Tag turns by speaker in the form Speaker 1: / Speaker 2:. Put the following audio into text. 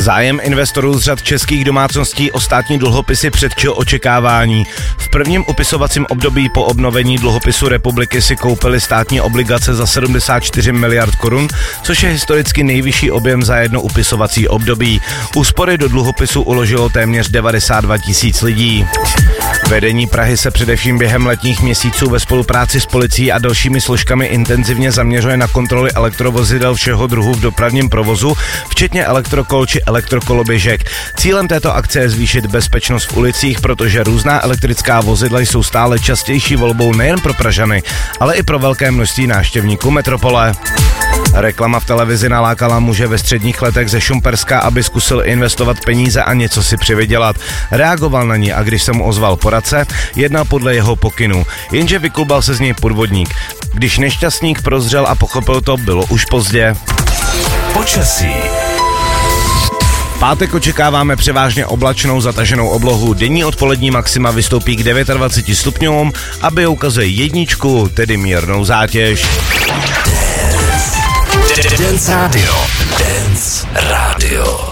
Speaker 1: Zájem investorů z řad českých domácností o státní dluhopisy předčil očekávání. V prvním upisovacím období po obnovení dluhopisu republiky si koupili státní obligace za 74 miliard korun, což je historicky nejvyšší objem za jedno upisovací období. Úspory do dluhopisu uložilo téměř 92 000 lidí. Vedení Prahy se především během letních měsíců ve spolupráci s policií a dalšími složkami intenzivně zaměřuje na kontroly elektrovozidel všeho druhu v dopravním provozu, včetně elektrokol či elektrokoloběžek. Cílem této akce je zvýšit bezpečnost v ulicích, protože různá elektrická vozidla jsou stále častější volbou nejen pro Pražany, ale i pro velké množství návštěvníků metropole. Reklama v televizi nalákala muže ve středních letech ze Šumperska, aby zkusil investovat peníze a něco si přivydělat. Reagoval na ní a když se mu ozval poradce, jednal podle jeho pokynů, jenže vyklubal se z něj podvodník. Když nešťastník prozřel a pochopil to, bylo už pozdě.
Speaker 2: Počasí.
Speaker 1: V pátek očekáváme převážně oblačnou zataženou oblohu. Denní odpolední maxima vystoupí k 29 stupňům a Bio ukazuje 1, tedy mírnou zátěž.
Speaker 2: Dance Radio.